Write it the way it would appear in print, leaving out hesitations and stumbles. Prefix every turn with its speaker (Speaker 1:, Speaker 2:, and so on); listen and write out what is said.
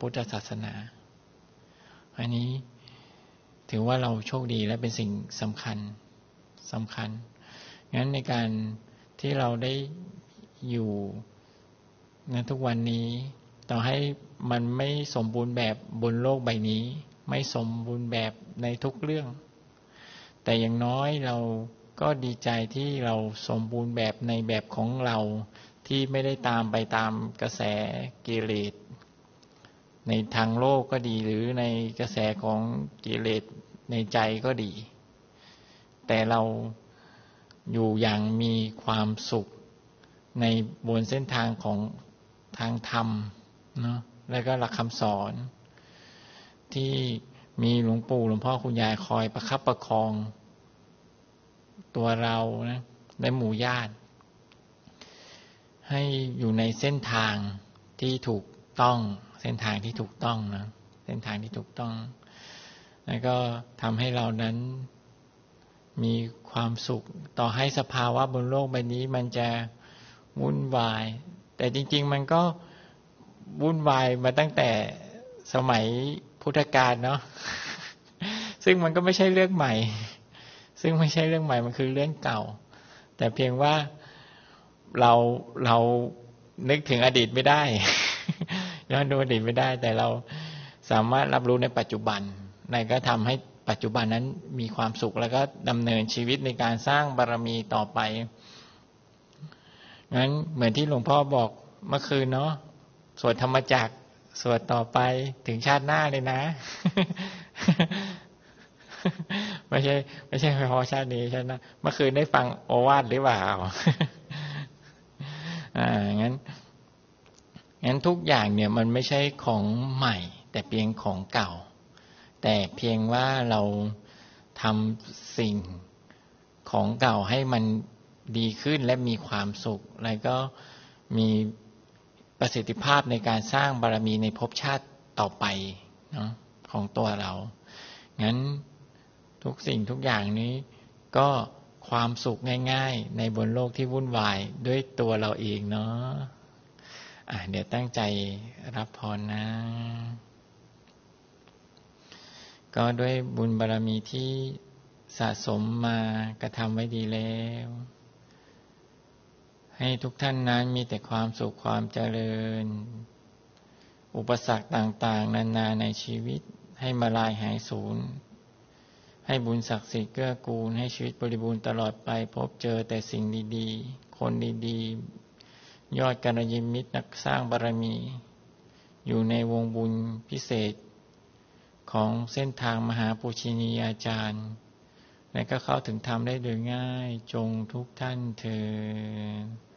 Speaker 1: พุทธศาสนาอันนี้ถือว่าเราโชคดีและเป็นสิ่งสำคัญงั้นในการที่เราได้อยู่ในทุกวันนี้ต่อให้มันไม่สมบูรณ์แบบบนโลกใบนี้ไม่สมบูรณ์แบบในทุกเรื่องแต่อย่างน้อยเราก็ดีใจที่เราสมบูรณ์แบบในแบบของเราที่ไม่ได้ตามไปตามกระแสกิเลสในทางโลกก็ดีหรือในกระแสของกิเลสในใจก็ดีแต่เราอยู่อย่างมีความสุขในบนเส้นทางของทางธรรมเนาะแล้วก็หลักคำสอนที่มีหลวงปู่หลวงพ่อคุณยายคอยประคับประคองตัวเรานะและหมู่ญาติให้อยู่ในเส้นทางที่ถูกต้องเส้นทางที่ถูกต้องนะเส้นทางที่ถูกต้องแล้วก็ทำให้เรานั้นมีความสุขต่อให้สภาวะบนโลกใบนี้มันจะวุ่นวายแต่จริงๆมันก็วุ่นวายมาตั้งแต่สมัยพุทธกาลเนาะซึ่งมันก็ไม่ใช่เรื่องใหม่มันคือเรื่องเก่าแต่เพียงว่าเรานึกถึงอดีตไม่ได้ย้อนดูอดีตไม่ได้แต่เราสามารถรับรู้ในปัจจุบันนั่นก็ทำให้ปัจจุบันนั้นมีความสุขแล้วก็ดำเนินชีวิตในการสร้างบารมีต่อไปงั้นเหมือนที่หลวงพ่อบอกเมื่อคืนเนาะสวดธรรมจักรสวดต่อไปถึงชาติหน้าเลยนะ ไม่ใช่เฉพาะชาตินี้ใช่ไหมเมื่อคืนได้ฟังโอวาทหรือเปล่า งั้นทุกอย่างเนี่ยมันไม่ใช่ของใหม่แต่เพียงของเก่าแต่เพียงว่าเราทำสิ่งของเก่าให้มันดีขึ้นและมีความสุขแล้วก็มีประสิทธิภาพในการสร้างบารมีในภพชาติต่อไปเนาะของตัวเรางั้นทุกสิ่งทุกอย่างนี้ก็ความสุขง่ายๆในบนโลกที่วุ่นวายด้วยตัวเราเองเนาะเดี๋ยวตั้งใจรับพรนะก็ด้วยบุญบารมีที่สะสมมากระทำไว้ดีแล้วให้ทุกท่านนั้นมีแต่ความสุขความเจริญอุปสรรคต่างๆนานาในชีวิตให้มาลายหายสูญให้บุญศักดิ์สิทธิ์เกื้อกูลให้ชีวิตบริบูรณ์ตลอดไปพบเจอแต่สิ่งดีๆคนดีๆยอดกัลยาณมิตรนักสร้างบารมีอยู่ในวงบุญพิเศษของเส้นทางมหาปูชนียาจารย์และก็เข้าถึงธรรมได้โดยง่ายจงทุกท่านเทอญ